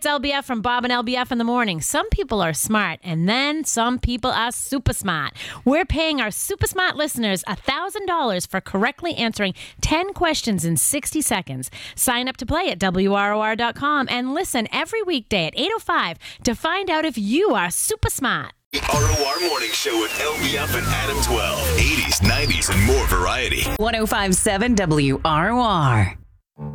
it's LBF from Bob and LBF in the morning. Some people are smart, and then some people are super smart. We're paying our super smart listeners $1,000 for correctly answering 10 questions in 60 seconds. Sign up to play at WROR.com and listen every weekday at 8:05 to find out if you are super smart. The ROR Morning Show with LBF and Adam 12. 80s, 90s, and more variety. 105.7 WROR.